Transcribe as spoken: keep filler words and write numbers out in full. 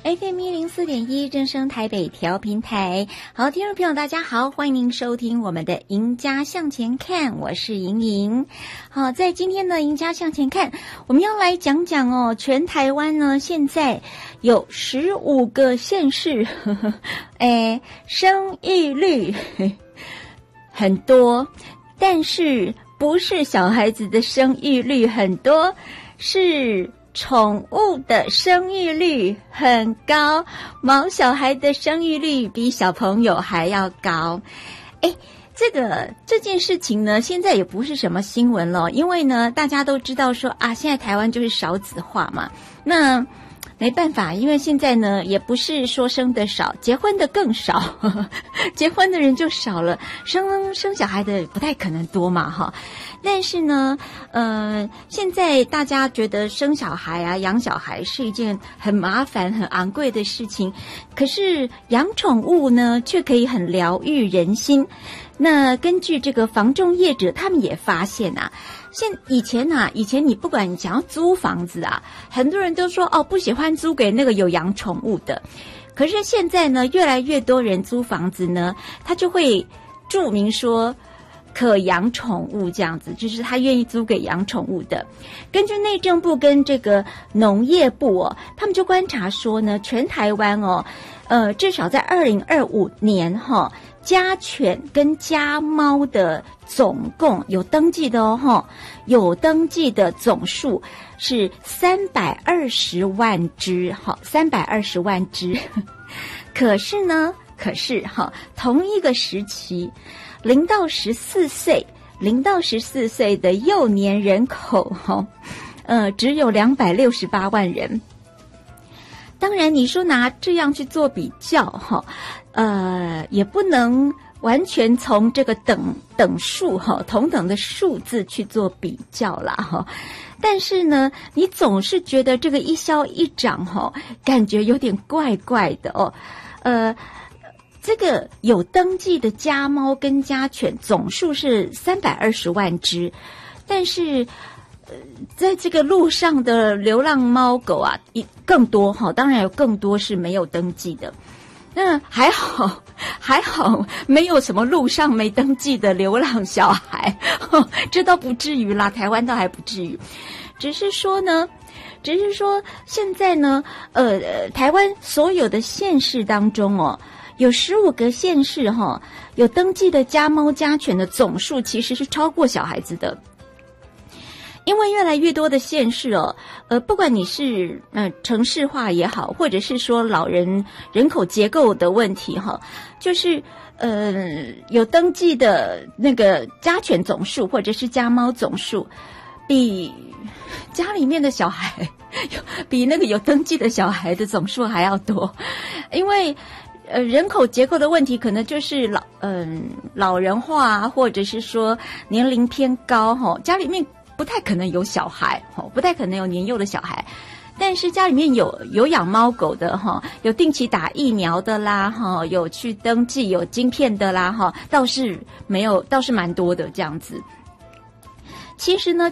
F M 一零四点一正声台北调频台。好，听众朋友大家好，欢迎您收听我们的赢家向前看，我是莹莹。好，在今天的赢家向前看，我们要来讲讲哦，全台湾呢现在有十五个县市，呵呵哎，生育率呵很多，但是不是小孩子的生育率很多，是宠物的生育率很高，毛小孩的生育率比小朋友还要高。诶，这个这件事情呢，现在也不是什么新闻了，因为呢，大家都知道说啊，现在台湾就是少子化嘛，那没办法，因为现在呢，也不是说生的少，结婚的更少，呵呵结婚的人就少了，生生小孩的不太可能多嘛，哈。但是呢，呃，现在大家觉得生小孩啊、养小孩是一件很麻烦、很昂贵的事情，可是养宠物呢，却可以很疗愈人心。那根据这个房仲业者，他们也发现啊，现以前啊，以前你不管你想要租房子啊，很多人都说哦，不喜欢租给那个有养宠物的。可是现在呢，越来越多人租房子呢，他就会注明说可养宠物这样子，就是他愿意租给养宠物的。根据内政部跟这个农业部哦，他们就观察说呢，全台湾哦，呃，至少在二零二五年哈、哦，家犬跟家猫的总共有登记的哦，哈，有登记的总数是三百二十万只，哈，三百二十万只。可是呢，可是哈，同一个时期，零到十四岁，零到十四岁的幼年人口哈，呃，只有两百六十八万人。当然，你说拿这样去做比较哈，呃，也不能完全从这个等等数哈，同等的数字去做比较啦哈。但是呢，你总是觉得这个一消一长哈，感觉有点怪怪的哦。呃，这个有登记的家猫跟家犬总数是三百二十万只，但是呃，在这个路上的流浪猫狗啊，更多哈，当然有更多是没有登记的。那还好，还好没有什么路上没登记的流浪小孩，呵这倒不至于啦，台湾倒还不至于。只是说呢，只是说现在呢，呃，台湾所有的县市当中哦，有十五个县市哈、哦，有登记的家猫家犬的总数其实是超过小孩子的。因为越来越多的县市哦，呃，不管你是呃城市化也好，或者是说老人人口结构的问题哈，就是呃有登记的那个家犬总数或者是家猫总数，比家里面的小孩比那个有登记的小孩的总数还要多，因为呃人口结构的问题，可能就是老嗯、呃、老人化，或者是说年龄偏高哈，家里面不太可能有小孩，不太可能有年幼的小孩，但是家里面有有养猫狗的哈，有定期打疫苗的啦哈，有去登记有晶片的啦哈，倒是没有，倒是蛮多的这样子。其实呢，